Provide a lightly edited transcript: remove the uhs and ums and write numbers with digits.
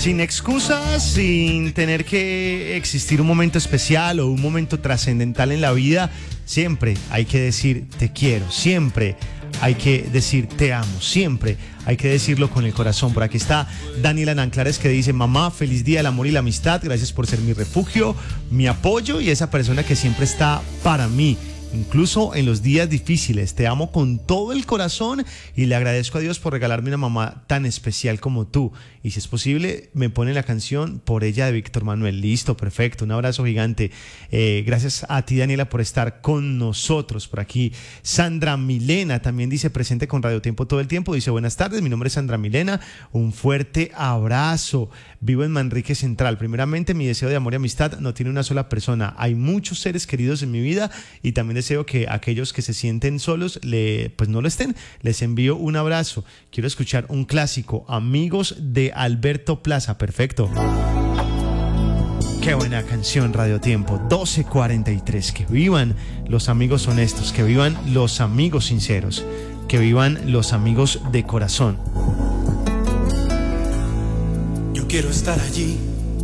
Sin excusas, sin tener que existir un momento especial o un momento trascendental en la vida, siempre hay que decir te quiero, siempre hay que decir te amo, siempre hay que decirlo con el corazón. Por aquí está Daniela Nanclares que dice: mamá, feliz día del amor y la amistad, gracias por ser mi refugio, mi apoyo y esa persona que siempre está para mí, incluso en los días difíciles. Te amo con todo el corazón y le agradezco a Dios por regalarme una mamá tan especial como tú. Y si es posible, me pone la canción Por ella de Víctor Manuel. Listo, perfecto, un abrazo gigante. Gracias a ti, Daniela, por estar con nosotros. Por aquí Sandra Milena también dice presente con Radio Tiempo todo el tiempo. Dice: buenas tardes, mi nombre es Sandra Milena, un fuerte abrazo. Vivo en Manrique Central. Primeramente, mi deseo de amor y amistad no tiene una sola persona. Hay muchos seres queridos en mi vida y también deseo que aquellos que se sienten solos pues no lo estén. Les envío un abrazo. Quiero escuchar un clásico, Amigos de Alberto Plaza. Perfecto. Qué buena canción, Radio Tiempo. 12:43. Que vivan los amigos honestos, que vivan los amigos sinceros, que vivan los amigos de corazón. Yo quiero estar allí